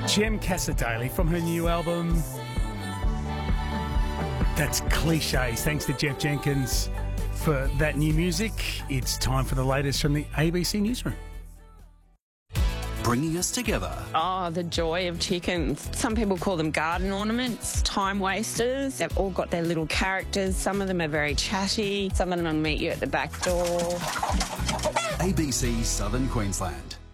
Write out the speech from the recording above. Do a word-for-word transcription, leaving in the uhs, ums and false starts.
Jem Cassadaly from her new album. That's Clichés. Thanks to Jeff Jenkins for that new music. It's time for the latest from the A B C Newsroom. Bringing us together. Oh, the joy of chickens. Some people call them garden ornaments, time wasters. They've all got their little characters. Some of them are very chatty. Some of them will meet you at the back door. A B C Southern Queensland.